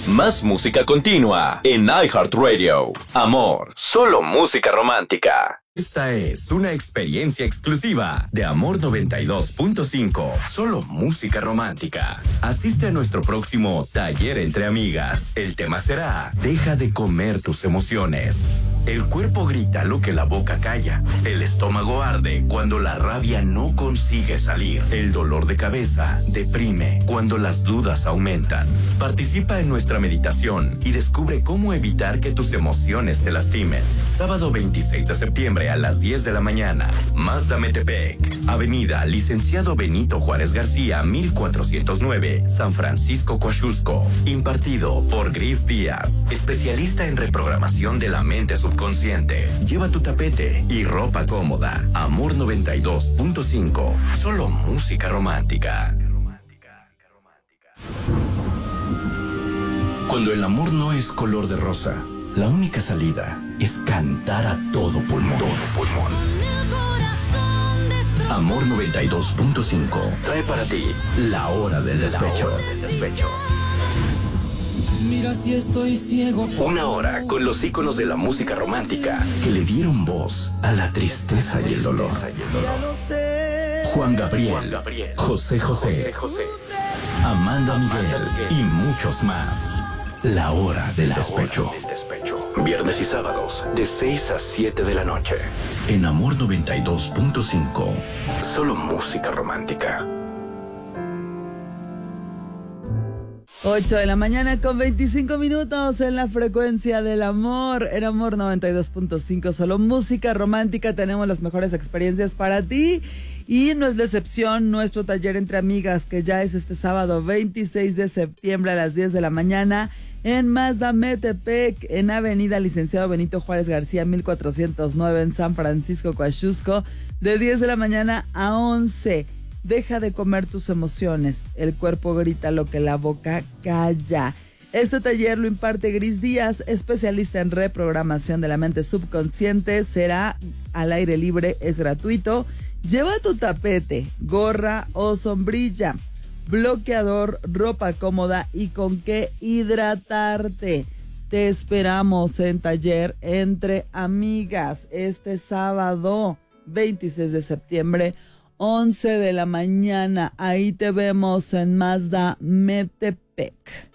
Más música continua en iHeartRadio. Amor, solo música romántica. Esta es una experiencia exclusiva de Amor 92.5. Solo música romántica. Asiste a nuestro próximo taller entre amigas. El tema será: deja de comer tus emociones. El cuerpo grita lo que la boca calla. El estómago arde cuando la rabia no consigue salir. El dolor de cabeza deprime cuando las dudas aumentan. Participa en nuestra meditación y descubre cómo evitar que tus emociones te lastimen. Sábado 26 de septiembre a las 10 de la mañana. Mazda Metepec, Avenida Licenciado Benito Juárez García, 1409, San Francisco, Coaxusco. Impartido por Gris Díaz, especialista en reprogramación de la mente subconsciente. Lleva tu tapete y ropa cómoda. Amor 92.5. Solo música romántica. Cuando el amor no es color de rosa, la única salida es cantar a todo pulmón. Amor 92.5 trae para ti La Hora del Despecho. Mira si estoy ciego. Una hora con los íconos de la música romántica que le dieron voz a la tristeza y el dolor. Juan Gabriel, José José, Amanda Miguel y muchos más. La Hora del Despecho. Viernes y sábados de 6 a 7 de la noche. En Amor 92.5. Solo música romántica. 8 de la mañana con 25 minutos en la frecuencia del amor. En Amor 92.5, solo música romántica. Tenemos las mejores experiencias para ti. Y no es la excepción nuestro taller entre amigas, que ya es este sábado 26 de septiembre a las 10 de la mañana en Mazda Metepec, en Avenida Licenciado Benito Juárez García, 1409, en San Francisco, Coaxusco, de 10 de la mañana a 11. Deja de comer tus emociones. El cuerpo grita lo que la boca calla. Este taller lo imparte Gris Díaz, especialista en reprogramación de la mente subconsciente. Será al aire libre, es gratuito. Lleva tu tapete, gorra o sombrilla, bloqueador, ropa cómoda y con qué hidratarte. Te esperamos en taller entre amigas este sábado 26 de septiembre, 11 de la mañana. Ahí te vemos en Mazda Metepec.